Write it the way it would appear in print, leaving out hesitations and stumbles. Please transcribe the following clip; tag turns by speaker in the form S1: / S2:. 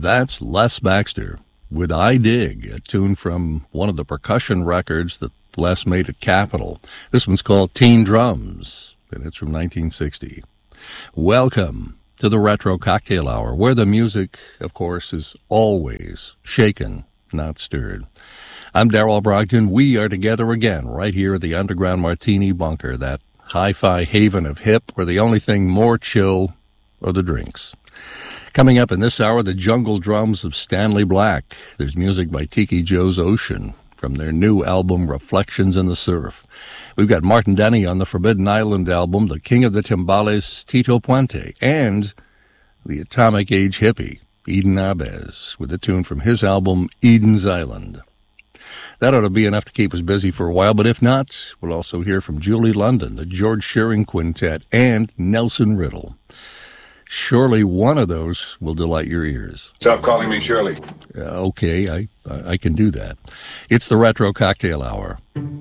S1: That's Les Baxter with I Dig, a tune from one of the percussion records that Les made at Capitol. This one's called Teen Drums, and it's from 1960. Welcome to the Retro Cocktail Hour, where the music, of course, is always shaken, not stirred. I'm Darrell Brogdon. We are together again right here at the Underground Martini Bunker, that hi-fi haven of hip where the only thing more chill are the drinks. Coming up in this hour, the jungle drums of Stanley Black. There's music by Tiki Joe's Ocean from their new album Reflections in the Surf. We've got Martin Denny on the Forbidden Island album, the king of the timbales, Tito Puente, and the Atomic Age hippie, Eden Abez, with a tune from his album Eden's Island. That ought to be enough to keep us busy for a while, but if not, we'll also hear from Julie London, the George Shearing Quintet, and Nelson Riddle. Surely one of those will delight your ears.
S2: Stop calling me Shirley.
S1: Okay, I can do that. It's the Retro Cocktail Hour.